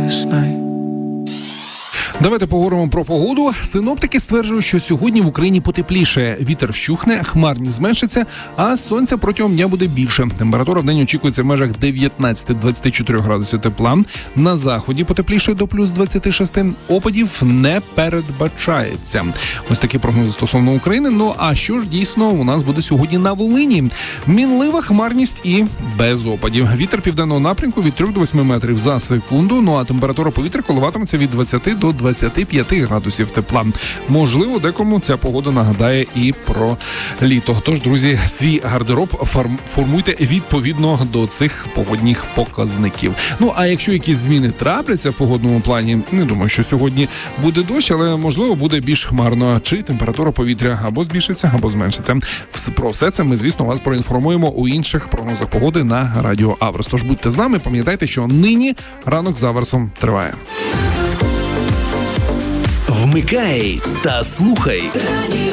Давайте поговоримо про погоду. Синоптики стверджують, що сьогодні в Україні потепліше. Вітер вщухне, хмарність зменшиться, а сонця протягом дня буде більше. Температура в день очікується в межах 19-24 градусів тепла. На заході потепліше до плюс 26. Опадів не передбачається. Ось такі прогнози стосовно України. Ну, а що ж дійсно у нас буде сьогодні на Волині? Мінлива хмарність і без опадів. Вітер південного напрямку від 3 до 8 метрів за секунду. Ну, а температура повітря коливатиметься від 20 до 25 градусів тепла. Можливо, декому ця погода нагадає і про літо. Тож, друзі, свій гардероб формуйте відповідно до цих погодних показників. Ну, а якщо якісь зміни трапляться в погодному плані, не думаю, що сьогодні буде дощ, але, можливо, буде більш хмарно, чи температура повітря або збільшиться, або зменшиться. Про все це ми, звісно, вас проінформуємо у інших прогнозах погоди на Радіо Аверс. Тож будьте з нами, пам'ятайте, що нині ранок з Аверсом триває. Вмикай та слухай.